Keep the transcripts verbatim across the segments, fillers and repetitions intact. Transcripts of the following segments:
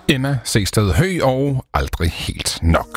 Emma Seested Høgh og Aldrig helt nok.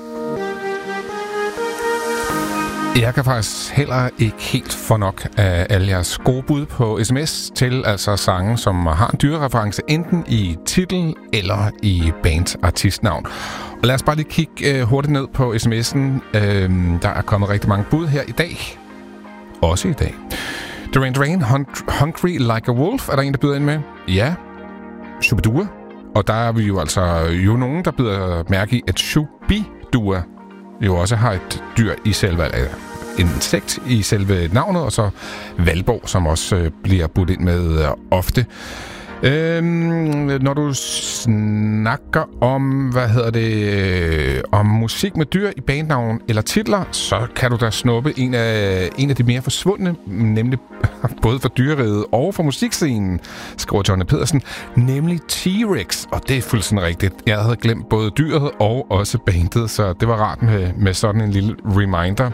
Jeg kan faktisk heller ikke helt få nok af alle jeres gode bud på sms til altså sange, som har en dyrereference enten i titel eller i bandartistnavn. Og lad os bare lige kigge uh, hurtigt ned på sms'en. Uh, der er kommet rigtig mange bud her i dag. Også i dag. Duran Duran, Hungry Like a Wolf, er der en, der byder ind med? Ja. Shubidua. Og der er vi jo altså jo nogen, der byder mærke i, at Shubidua jo også har et dyr i selve, eller en insekt i selve navnet, og så Valborg, som også øh, bliver budt ind med øh, ofte. Øhm, når du snakker om, hvad hedder det, øh, om musik med dyr i bandnavn eller titler, så kan du da snuppe en af, en af de mere forsvundne, nemlig både for dyreriget og for musikscenen, skriver Johnny Pedersen, nemlig T-Rex. Og det er fuldstændig rigtigt. Jeg havde glemt både dyret og også bandet, så det var rart med, med sådan en lille reminder.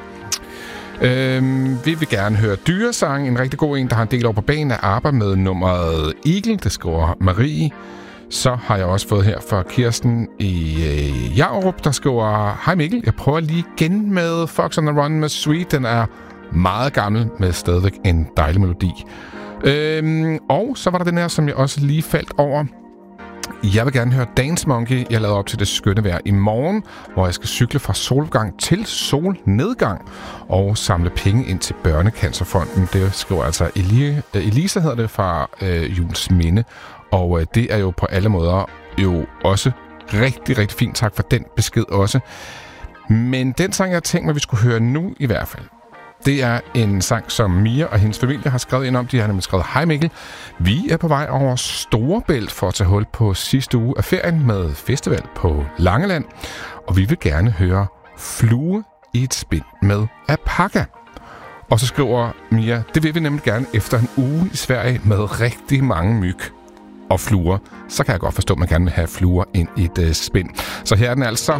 Øhm, vi vil gerne høre dyresang. En rigtig god en, der har en del over på banen, er ABBA med nummeret Eagle. Det skriver Marie. Så har jeg også fået her fra Kirsten i øh, Jarup, der skriver: Hej Mikkel, jeg prøver lige igen med Fox on the Run med Sweet. Den er meget gammel, med stadigvæk en dejlig melodi. Øhm, og så var der den her, som jeg også lige faldt over. Jeg vil gerne høre Dance Monkey. Jeg lavede op til det skønne vejr i morgen, hvor jeg skal cykle fra solopgang til solnedgang og samle penge ind til Børnecancerfonden. Det skriver altså Elie, Elisa, hedder det, fra øh, Jules Minde. Og øh, det er jo på alle måder jo også rigtig, rigtig fint. Tak for den besked også. Men den sang, jeg har tænkt mig, vi skulle høre nu i hvert fald, det er en sang, som Mia og hendes familie har skrevet ind om. De har nemlig skrevet: Hej Mikkel, vi er på vej over Storebælt for at tage hul på sidste uge af ferien med festival på Langeland. Og vi vil gerne høre Flue i et spind med Alpaca. Og så skriver Mia: det vil vi nemlig gerne efter en uge i Sverige med rigtig mange myg og fluer. Så kan jeg godt forstå, at man gerne vil have fluer ind i et uh, spind. Så her er den altså,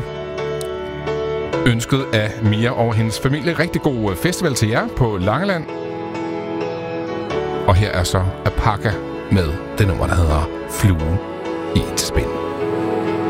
ønsket af Mia og hendes familie. Rigtig god festival til jer på Langeland. Og her er så Alpaca med det nummer, der hedder Flue i et spind.